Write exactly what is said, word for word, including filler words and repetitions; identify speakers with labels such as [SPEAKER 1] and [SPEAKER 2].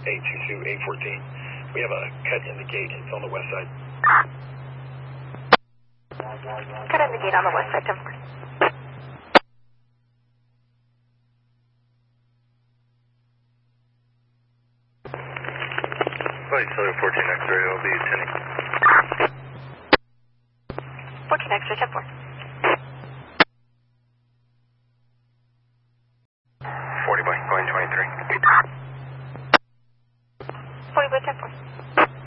[SPEAKER 1] eight two two, eight fourteen. We have a cut in the gate, and it's on the west side.
[SPEAKER 2] Cut in the gate on the west side, ten four.
[SPEAKER 1] Flight seven fourteen X-ray, I'll be attending.
[SPEAKER 2] fourteen X-ray, ten four.
[SPEAKER 1] forty by going twenty-three.